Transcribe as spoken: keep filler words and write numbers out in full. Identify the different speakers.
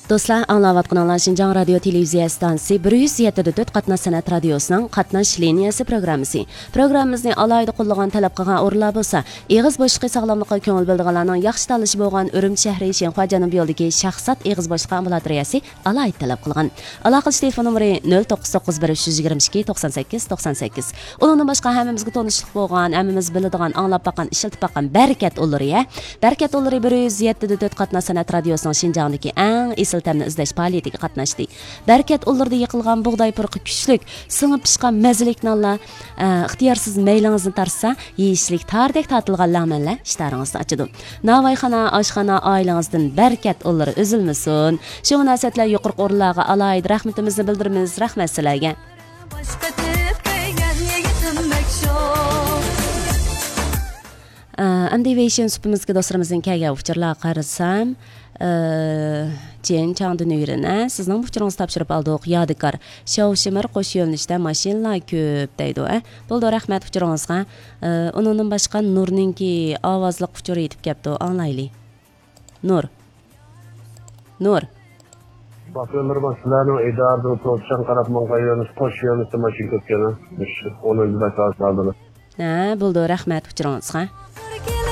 Speaker 1: Dostlar, anlayatqanlar Şinjan Radio Televiziya stansiyasi bir yüz yetti nöqta to'rt Qatnash san'at radiosining qatnash liniyasi programmasi. Programmamizni alayda qo'llagan talab qilgan o'rinlar bo'lsa, eg'iz boshliqi sog'lomlikqa ko'ngil bildirganlarning yaxshi tanlashi bo'lgan Urumchi shahri Shenxua janubiy yo'lidagi shaxsat eg'iz boshliqi ambulatoriyasi alayda talab qilgan. Aloqa qilish telefon nomeri nol to'qqiz to'qqiz bir uch yigirma ikki to'qson sakkiz to'qson sakkiz. Undan boshqa hammamizga tanishlik bo'lgan, hammamiz biladigan, anglab baqqan, ishiltib baqqan Barkat Ulluri. Barkat Ulluri bir yüz yetti nöqta to'rt Qatnash san'at radiosining Shinjongdagi eng tamni izlash faoliyatiga qatnashdi. Barkat Ullurda yiqilgan bug'doy purqi kuchlik, singib pishgan mazalik nonlar ixtiyorsiz maylingizni tarsa, yeyishlik tardek tatilgan lag'manlar ishtaringizni ochadi. Navoiyxona, oshxona oilangizdan Barkat Ullur uzilmasin. Shu munosabatlar yuqori o'rinlarga alohida rahmatimizni bildiramiz. Rahmat sizlarga. Antivation supimizga do'stlarimizning kelgan uchurlarga qarasam, Jen Changdun uyirine sizning uchurungizni topshirib oldik. Yodikor Shovshimir qo'sh yo'nalishda mashinalar ko'p deydi. Bo'ldi, rahmat uchurungizga. Undan boshqa Nurninki ovozli uchur yetib kelibdi. Anglaylik. Nur. Nur.
Speaker 2: Bakımlar başlarının idarı otobüsten qarab monqayıyoruz, qo'sh yo'nalishda mashina ko'p keladi. Onun bir saat kaldı.
Speaker 1: Ha, bo'ldi, rahmat uchurungizga.